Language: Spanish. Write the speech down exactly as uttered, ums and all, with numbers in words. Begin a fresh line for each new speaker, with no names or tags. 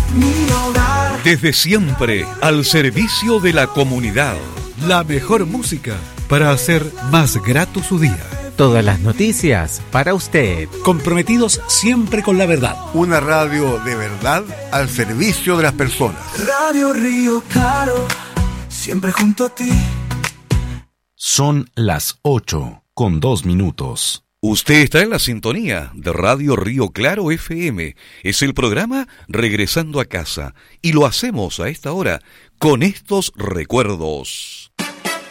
mi hogar.
Desde siempre, al servicio de la comunidad.
La mejor música para hacer más grato su día.
Todas las noticias para usted.
Comprometidos siempre con la verdad.
Una radio de verdad al servicio de las personas.
Radio Río Claro, siempre junto a ti.
Son las ocho con dos minutos.
Usted está en la sintonía de Radio Río Claro F M. Es el programa Regresando a Casa. Y lo hacemos a esta hora con estos recuerdos.